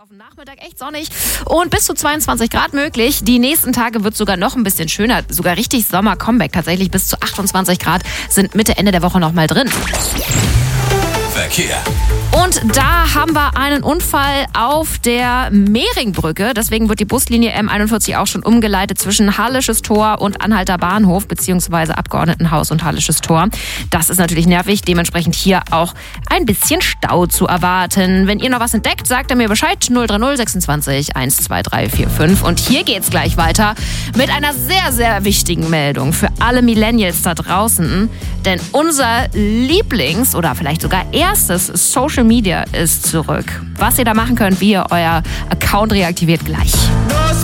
Auf dem Nachmittag echt sonnig und bis zu 22 Grad möglich. Die nächsten Tage wird sogar noch ein bisschen schöner, sogar richtig Sommer-Comeback. Tatsächlich bis zu 28 Grad sind Mitte, Ende der Woche noch mal drin. Verkehr. Und da haben wir einen Unfall auf der Mehringbrücke. Deswegen wird die Buslinie M41 auch schon umgeleitet zwischen Hallisches Tor und Anhalter Bahnhof beziehungsweise Abgeordnetenhaus und Hallisches Tor. Das ist natürlich nervig, dementsprechend hier auch ein bisschen Stau zu erwarten. Wenn ihr noch was entdeckt, sagt ihr mir Bescheid. 030 26 12345. Und hier geht's gleich weiter mit einer sehr, sehr wichtigen Meldung für alle Millennials da draußen. Denn unser Lieblings- oder vielleicht sogar erstes Social Media ist zurück. Was ihr da machen könnt, wie ihr euer Account reaktiviert, gleich.